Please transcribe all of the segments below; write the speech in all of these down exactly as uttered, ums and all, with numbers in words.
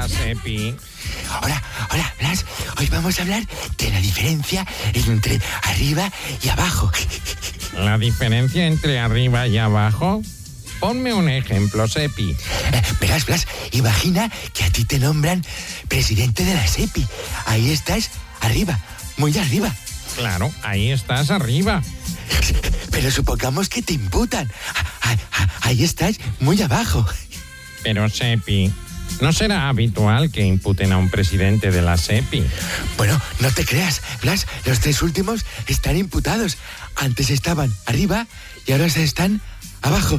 la SEPI. Hola, hola, Blas. Hoy vamos a hablar de la diferencia entre arriba y abajo. ¿La diferencia entre arriba y abajo? Ponme un ejemplo, SEPI. Eh, verás, Blas, imagina que a ti te nombran presidente de la SEPI. Ahí estás, arriba, muy arriba. Claro, ahí estás arriba. Pero supongamos que te imputan. Ahí estás, muy abajo. Pero, SEPI, ¿no será habitual que imputen a un presidente de la SEPI? Bueno, no te creas, Blas, los tres últimos están imputados. Antes estaban arriba y ahora se están abajo.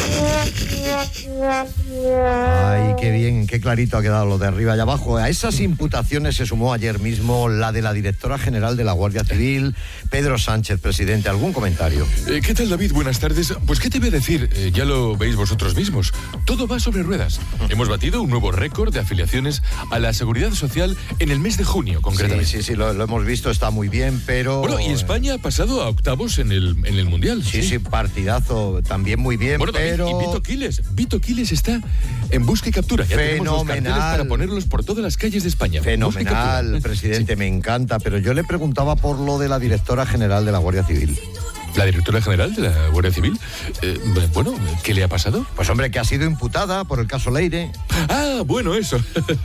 Ay, qué bien, qué clarito ha quedado lo de arriba y abajo. A esas imputaciones se sumó ayer mismo la de la directora general de la Guardia Civil, Pedro Sánchez. Presidente, ¿algún comentario? Eh, ¿Qué tal, David? Buenas tardes. Pues, ¿qué te voy a decir? Eh, ya lo veis vosotros mismos. Todo va sobre ruedas. Hemos batido un nuevo récord de afiliaciones a la Seguridad Social en el mes de junio, concretamente. Sí, sí, sí, lo, lo hemos visto, está muy bien, pero... Bueno, y España ha pasado a octavos en el, en el Mundial. Sí, sí, sí, partidazo, también muy bien, bueno, pero... David, y Vito Quiles. Vito Quiles está en busca y captura. Ya tenemos los carteles para ponerlos por todas las calles de España. Fenomenal, presidente, sí. Me encanta, pero yo le preguntaba por lo de la directora general de la Guardia Civil. ¿La directora general de la Guardia Civil? Eh, bueno, ¿qué le ha pasado? Pues hombre, que ha sido imputada por el caso Leire. Ah, bueno, eso.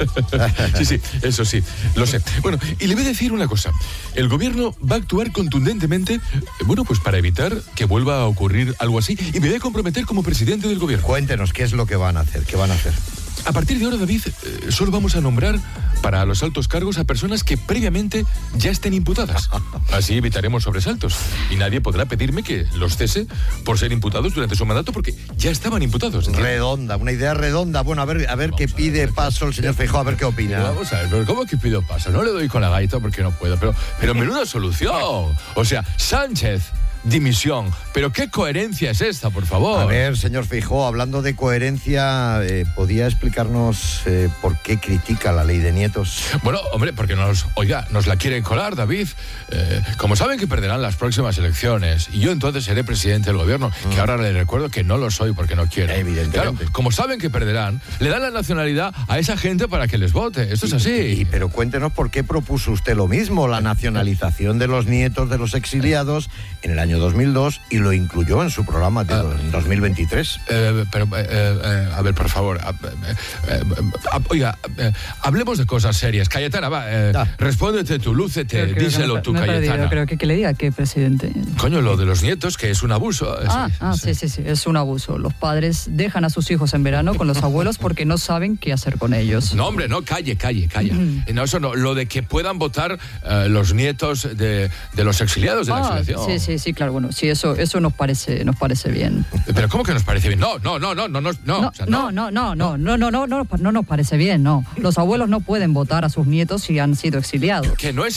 Sí, sí, eso sí, lo sé. Bueno, y le voy a decir una cosa. El gobierno va a actuar contundentemente, bueno, pues para evitar que vuelva a ocurrir algo así. Y me voy a comprometer como presidente del gobierno. Cuéntenos, ¿qué es lo que van a hacer? ¿Qué van a hacer? A partir de ahora, David, eh, solo vamos a nombrar para los altos cargos a personas que previamente ya estén imputadas. Así evitaremos sobresaltos y nadie podrá pedirme que los cese por ser imputados durante su mandato porque ya estaban imputados. ¿Entiendes? Redonda, una idea redonda. Bueno, a ver, a ver qué pide ver. paso el señor Feijóo, a ver qué opina. Pero vamos a ver, pero ¿cómo que pido paso? No le doy con la gaita porque no puedo, pero, pero menuda solución. O sea, Sánchez... dimisión. Pero ¿qué coherencia es esta, por favor? A ver, señor Feijóo, hablando de coherencia, eh, ¿podía explicarnos eh, por qué critica la ley de nietos? Bueno, hombre, porque nos, oiga, nos la quieren colar, David. Eh, como saben que perderán las próximas elecciones y yo entonces seré presidente del gobierno, mm. que ahora le recuerdo que no lo soy porque no quiero. Evidentemente. Claro, como saben que perderán, le dan la nacionalidad a esa gente para que les vote. Esto es así. Y, y, pero cuéntenos por qué propuso usted lo mismo, la nacionalización de los nietos de los exiliados en el año dos mil dos y lo incluyó en su programa de uh, dos mil veintitrés. Eh, pero, eh, eh, a ver, por favor, eh, eh, eh, oiga, eh, hablemos de cosas serias. Cayetana, va, eh, ah. respóndete tú, lúcete, creo, creo díselo me, tú, me Cayetana. Perdido, creo que, que le diga que, presidente. Coño, lo de los nietos, que es un abuso. Ah, sí, ah sí, sí, sí, es un abuso. Los padres dejan a sus hijos en verano con los abuelos porque no saben qué hacer con ellos. No, hombre, no, calle, calle, calla. Mm. No, eso no, lo de que puedan votar uh, los nietos de, de los exiliados de ah, la exiliación. Sí, sí, sí, claro, bueno, sí, eso, eso nos parece, nos parece bien. Pero ¿cómo que nos parece bien? No, no, no, no, no, no, no, o sea, no, no, no, no, no, no, no, no, no nos parece bien, no. Los abuelos no pueden votar a sus nietos si han sido exiliados. Que no es